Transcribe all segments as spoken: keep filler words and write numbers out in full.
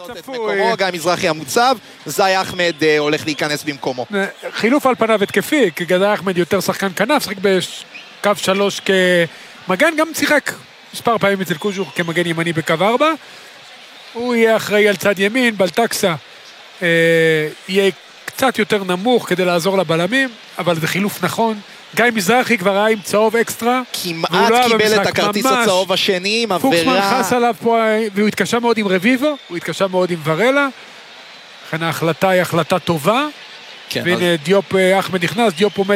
את מקומו, גיא מזרחי המוצב, זי אחמד הולך להיכנס במקומו. חילוף על פניו התקפי, כי גיא אחמד יותר שחקן כנף, שחק בקו שלוש כמגן, גם שיחק מספר פעמים אצל קוז'וך כמגן ימני בקו ארבע, הוא יהיה אחראי על צד ימין, בלטקסה אה, יהיה קצת יותר נמוך כדי לעזור לבלמים, אבל זה חילוף נכון. גיא מזרחי כבר היה עם צהוב אקסטרה. כמעט לא קיבל את הכרטיס ממש. הצהוב השני עם עבירה. פוקסמן חס עליו פה, והוא התקשה מאוד עם רביבו, הוא התקשה מאוד עם ורלה. לכן ההחלטה היא החלטה טובה. כן, והנה אז... דיופ אחמד נכנס, דיופ עומד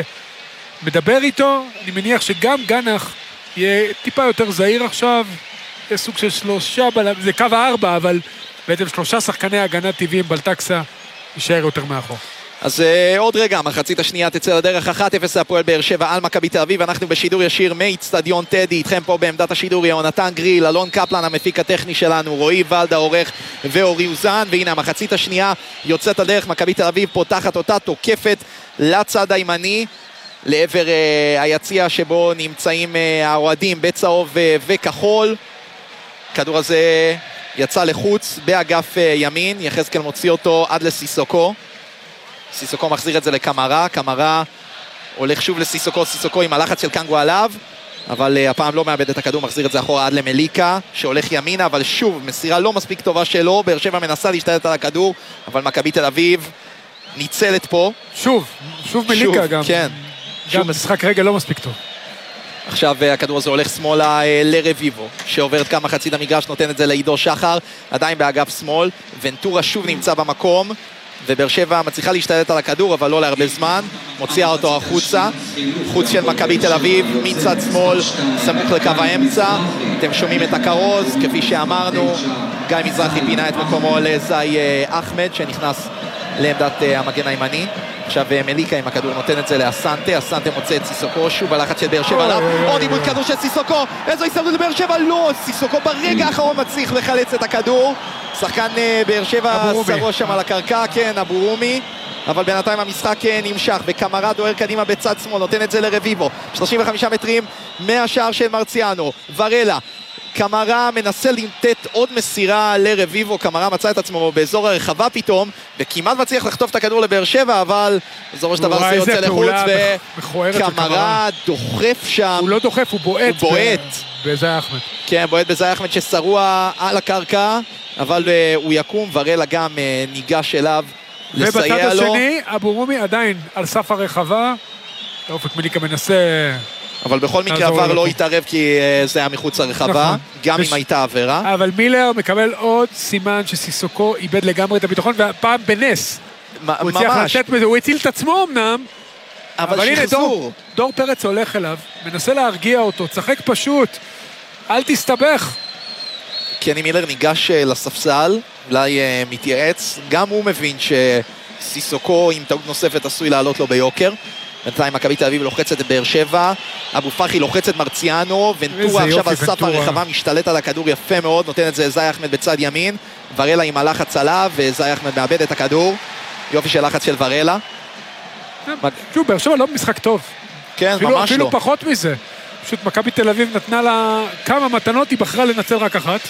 מדבר איתו. אני מניח שגם גנח יהיה טיפה יותר זהיר עכשיו. זה סוג של שלושה, זה קו הארבע, אבל בעצם שלושה שחקני הגנה טבעיים, בלטקסה יישאר יותר מאחור. אז uh, עוד רגע, המחצית השנייה תצא לדרך אחת אפס להפועל באר שבע על מכבי תל אביב, אנחנו בשידור ישיר מאצטדיון טדי, איתכם פה בעמדת השידור יהונתן גריל, אלון קפלן המפיק הטכני שלנו, רועי ולדה עורך ואורי אוזן, והנה המחצית השנייה יוצאת לדרך, מכבי תל אביב פותחת אותה, תוקפת לצד הימני, לעבר uh, היציע שבו נמצאים uh, האוהדים בצהוב uh, וכחול, כדור הזה יצא לחוץ באגף uh, ימין, יחזקאל מוציא אותו עד לסיסוקו, סיסוקו מחזיר את זה לקמרה, קמרה הולך שוב לסיסוקו, סיסוקו עם הלחץ של קנגו עליו, אבל uh, הפעם לא מאבד את הכדור, מחזיר את זה אחורה עד למליקה, שהולך ימינה, אבל שוב, מסירה לא מספיק טובה שלו, באר שבע מנסה להשתלט על הכדור, אבל מכבי תל אביב ניצלת פה. שוב, שוב מליקה שוב, גם. כן. גם משחק רגע לא מספיק טוב. עכשיו הכדור הזה הולך שמאלה לרביבו, שעוברת כמה חצי המגרש, נותן את זה לעידו שחר, עדיין באגף שמאל, ונטורה שוב נמצא במקום, ובאר שבע מצליחה להשתלט על הכדור, אבל לא להרבה זמן, מוציאה אותו החוצה, חוץ של מכבי תל אביב, מצד שמאל, סמוך לקו האמצע, אתם שומעים את הכרוז, כפי שאמרנו, גיא מזרחי פינה את מקומו לזי אחמד, שנכנס לעמדת המגן הימני, עכשיו מליקה עם הכדור נותן את זה לאסנטה, אסנטה מוצא את סיסוקו, שוב הלחץ של באר שבע עליו, עוד איבוד כדור של סיסוקו, איזו הזדמנות לבאר שבע, לא, סיסוקו ברגע האחרון מצליח לחלץ את הכדור, שחקן באר שבע שרו שם על הקרקע, כן, אבורומי, אבל בינתיים המשחק נמשך, וקמרה דוהר קדימה בצד שמאל, נותן את זה לרביבו, שלושים וחמישה מטרים מהשער של מרציאנו, ורלה, קמרה מנסה לתת עוד מסירה לרביבו, קמרה מצא את עצמו באזור הרחבה פתאום, וכמעט מצליח לחטוף את הכדור לבאר שבע, אבל זו של דבר זה יוצא לחוץ, וקמרה דוחף שם. הוא לא דוחף, הוא בועט. הוא בועט. בזי אחמד. כן, בועט בזי אחמד ששרוע על הקרקע, אבל הוא יקום, ורלה גם ניגש אליו לסייע לו. ובצד השני, אבורומי עדיין על סף הרחבה, אופק מליקה מנסה... אבל בכל מקרה עבר לא התערב כי זה היה מחוץ לרחבה, גם אם הייתה עבירה. אבל מילר מקבל עוד סימן שסיסוקו איבד לגמרי את הביטחון, והפעם בנס. הוא הצליח לתת מזה, הוא הציל את עצמו אמנם, אבל הנה דור פרץ הולך אליו, מנסה להרגיע אותו, צחק פשוט, אל תסתבך. קני מילר ניגש לספסל, אולי מתייעץ, גם הוא מבין שסיסוקו עם טעות נוספת עשוי לעלות לו ביוקר. בינתיים מכבי תל אביב לוחצת את באר שבע, אבו פחי לוחץ את מרציאנו, ונטורה עכשיו על סף הרחבה משתלט על הכדור יפה מאוד, נותן את זה זי אחמד בצד ימין, ורלה עם הלחץ עליו, וזי אחמד מאבד את הכדור, יופי של לחץ של ורלה. שוב, באר שבע לא משחק טוב. כן, ממש לא. אפילו פחות מזה. פשוט מכבי תל אביב נתנה לה כמה מתנות, היא בחרה לנצל רק אחת.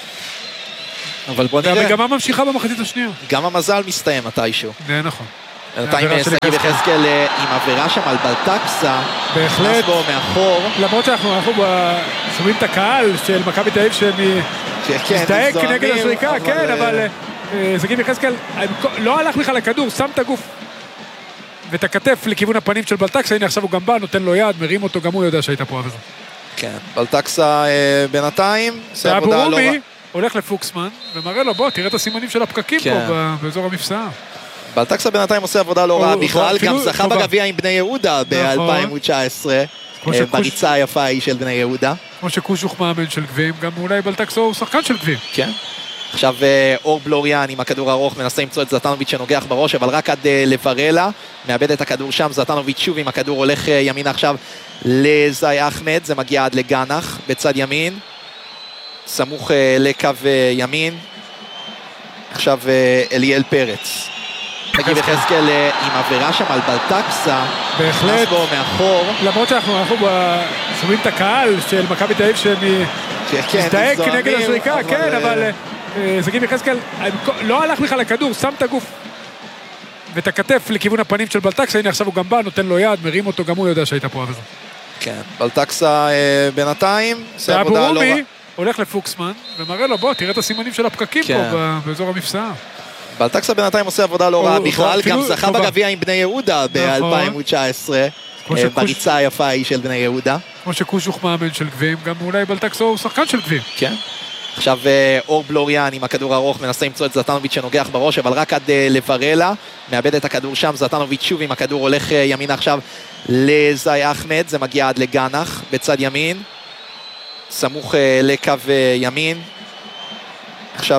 אבל בוא נראה. והמגמה ממשיכה במחצית השנייה. גם המזל מסתיים מתישהו. זה נכון. בינתיים שגיב יחזקאל עם עבירה שם על בלטקסה, בהחלט, בו מאחור. למרות שאנחנו שומעים את הקהל של מכבי תל אביב שמזדהק נגד השריקה, כן, אבל שגיב יחזקאל לא הלך בכלל לכדור, שם את הגוף ואת הכתף לכיוון הפנים של בלטקסה, הנה עכשיו הוא גם בא, נותן לו יד, מרים אותו, גם הוא יודע שהייתה פה עבירה. כן, בלטקסה בינתיים, זה עבודה לא רע. הולך לפוקסמן ומראה לו, בוא, תראה את הסימנים של הפקקים פה באזור המפסעה. בלטקסה בינתיים עושה עבודה לא רעה בכלל, גם זכה בגביע עם בני יהודה ב-אלפיים תשע עשרה, בריצה היפה היא של בני יהודה. כמו שקושוך מאמן של גביעים, גם אולי בלטקסה הוא שחקן של גביעים. כן. עכשיו אור בלוריאן עם הכדור הארוך מנסה למצוא את זטנוביץ' שנוגח בראש, אבל רק עד לברלה, מאבד את הכדור שם, זטנוביץ' שוב עם הכדור הולך ימינה עכשיו לזי אחמד, זה מגיע עד לגנח בצד ימין, סמוך לקו ימין, עכשיו אליאל פרץ. מגיב יחזקאל עם עבירה שם על בלטקסה, בהחלט, בו מאחור. למרות שאנחנו שומעים את הקהל של מכבי תל אביב שמזדהק נגד השריקה, כן, אבל זגיב יחזקאל לא הלך לך לכדור, שם את הגוף ואת הכתף לכיוון הפנים של בלטקסה, הנה עכשיו הוא גם בא, נותן לו יד, מרים אותו, גם הוא יודע שהייתה פה עבודה. כן, בלטקסה בינתיים, עושה עבודה לא רע. הולך לפוקסמן ומראה לו, בוא, תראה את הסימנים של הפקקים פה באזור המפסעה. בלטקסה בינתיים עושה עבודה לא רעה בכלל, גם זכה בגביע עם בני יהודה ב-אלפיים תשע עשרה, בריצה היפה היא של בני יהודה. כמו שקושוך מאמן של גביעים, גם אולי בלטקסה הוא שחקן של גביעים. כן. עכשיו אור בלוריאן עם הכדור ארוך מנסה למצוא את זטנוביץ' שנוגח בראש, אבל רק עד לברלה, מאבד את הכדור שם, זטנוביץ' שוב עם הכדור הולך ימין עכשיו לזי אחמד, זה מגיע עד לגנח בצד ימין, סמוך לקו ימין,